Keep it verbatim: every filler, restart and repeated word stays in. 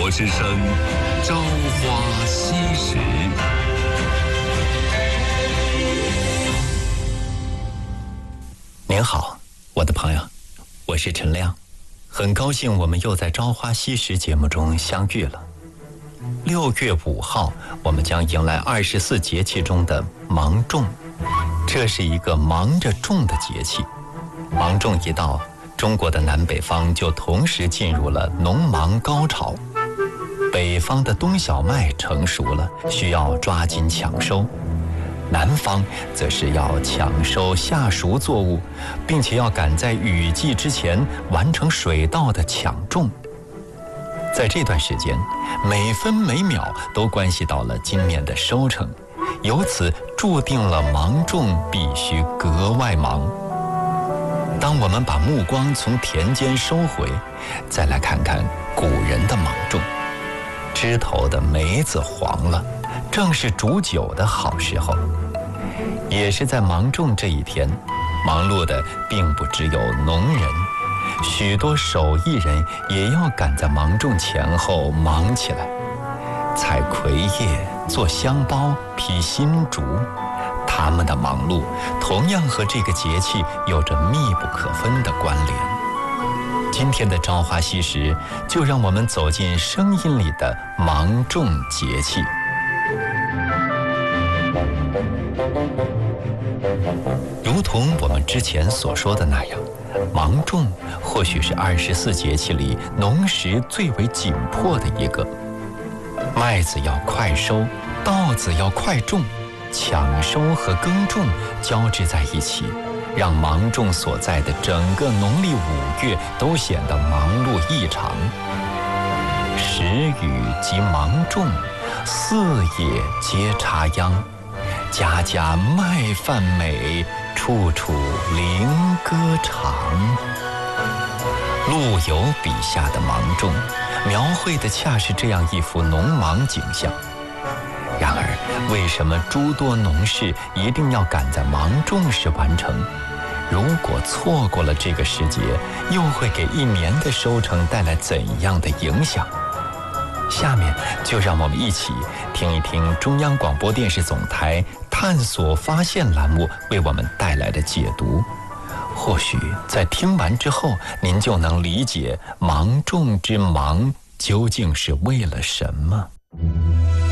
国之声《朝花夕拾》。 您好，我的朋友，我是陈亮，很高兴我们又在《朝花夕拾》节目中相遇了。六月五号，我们将迎来二十四节气中的芒种，这是一个忙着种的节气。芒种一到，中国的南北方就同时进入了农忙高潮。北方的冬小麦成熟了，需要抓紧抢收；南方则是要抢收夏熟作物，并且要赶在雨季之前完成水稻的抢种。在这段时间，每分每秒都关系到了今年的收成，由此注定了芒种必须格外忙。当我们把目光从田间收回，再来看看古人的芒种，枝头的梅子黄了，正是煮酒的好时候。也是在芒种这一天，忙碌的并不只有农人，许多手艺人也要赶在芒种前后忙起来，采葵叶、做香包、劈新竹。他们的忙碌同样和这个节气有着密不可分的关联。今天的朝花夕拾，就让我们走进声音里的芒种节气。如同我们之前所说的那样，芒种或许是二十四节气里农时最为紧迫的一个。麦子要快收，稻子要快种，抢收和耕种交织在一起，让芒种所在的整个农历五月都显得忙碌异常。时雨即芒种，四野皆插秧，家家麦饭美，处处菱歌长。陆游笔下的芒种，描绘的恰是这样一幅农忙景象。然而，为什么诸多农事一定要赶在芒种时完成？如果错过了这个时节，又会给一年的收成带来怎样的影响？下面就让我们一起听一听中央广播电视总台探索发现栏目为我们带来的解读。或许在听完之后，您就能理解芒种之忙究竟是为了什么。